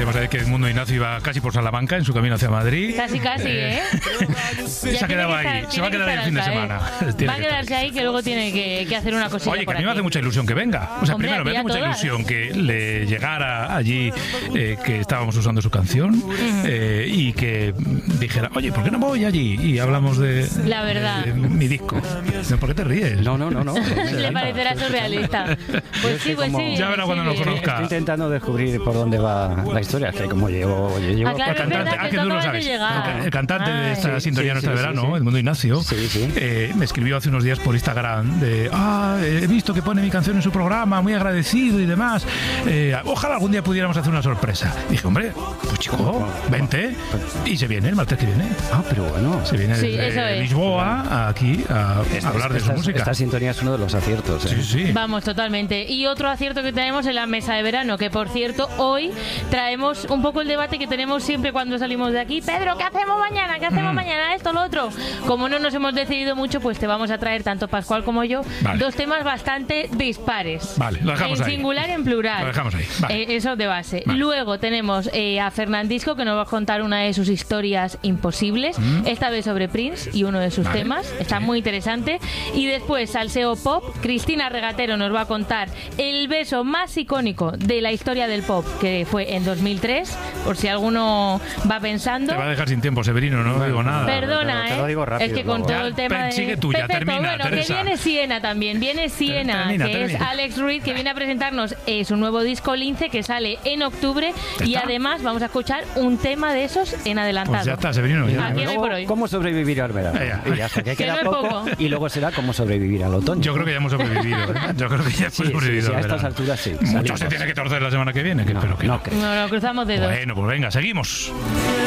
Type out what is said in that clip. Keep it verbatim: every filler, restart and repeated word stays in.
íbamos a ver que Edmundo Ignacio iba casi por Salamanca en su camino hacia Madrid. Casi, casi, ¿eh? ¿eh? Se ha quedado ahí. Estar, se va a quedar ahí el fin de semana. ¿eh? Va a quedarse ahí, que luego tiene que, que hacer una cosilla. Oye, que por a mí me aquí. hace mucha ilusión que venga. O sea, Hombre, primero me hace mucha todas. ilusión que le llegara allí, eh, que estábamos usando su canción, eh, y que dijera, oye, ¿por qué no voy allí? Y hablamos de, La verdad. de, de mi disco. ¿Por qué te ríes? No, no, no, no. Le parecerá surrealista. Pues sí, pues sí. Ya verá cuando sí, nos sí. conozca. Estoy intentando descubrir por dónde va la historia, que como llevo... Yo llevo Ah, claro, El es cantante, verdad ah, que que tú tú lo acabas de sabes. llegar. El cantante de Ay. esta Sí, sintonía sí, nuestra sí, de sí, verano, sí. Edmundo Ignacio, Sí, sí. eh, me escribió hace unos días por Instagram de, ah, he visto que pone mi canción en su programa, muy agradecido y demás. Eh, ojalá algún día pudiéramos hacer una sorpresa. Dije, hombre, pues chico, vente. Y se viene el martes que viene. Ah, pero bueno. Se viene Sí, desde eso es. Lisboa aquí a, a hablar de su esta, música. Esta sintonía es uno de los aciertos. ¿eh? Sí, sí. Vamos, totalmente. Y otro acierto que tenemos en la mesa de verano, que por cierto, hoy traemos un poco el debate que tenemos siempre cuando salimos de aquí. Pedro, ¿qué hacemos mañana? ¿Qué hacemos Mm. mañana? Esto, lo otro. Como no nos hemos decidido mucho, pues te vamos a traer, tanto Pascual como yo, Vale. dos temas bastante dispares. Vale, lo dejamos en ahí. singular, en plural. Lo dejamos ahí, vale. Eh, eso de base. Vale. Luego tenemos eh, a Fernandisco, que nos va a contar una de sus historias imposibles, Mm. esta vez sobre Prince y uno de sus Vale. temas. Está Sí. muy interesante. Y después, salseo pop, Cristina Regatero nos va a contar el beso más icónico de la historia del pop, que fue en dos mil tres, por si alguno va pensando. Te va a dejar sin tiempo, Severino, no digo nada. Perdona, te lo ¿eh? digo rápido, es que con luego. todo Ya, el tema pe- de... sigue tuya, Perfecto, termina, bueno, Teresa. que viene Siena también, viene Siena, termina, que es termina. Alex Ruiz, que viene a presentarnos eh, su nuevo disco Lince, que sale en octubre, ¿Ya y está? además vamos a escuchar un tema de esos en adelantado. Pues ya está, Severino. Ya. Aquí no hay Luego, por hoy. ¿cómo sobrevivir al verano? Ya, ya. Y ya está, que Que queda no es poco. poco. Y luego será cómo sobrevivir al otoño. Yo creo que ya hemos sobrevivido. ¿eh? Yo creo que ya hemos Sí, sí, sobrevivido. sí, a al estas verano. alturas sí, Mucho salimos. se tiene que torcer la semana que viene, que No, espero que no no. creo. No, no, cruzamos dedos. Bueno, pues venga, seguimos.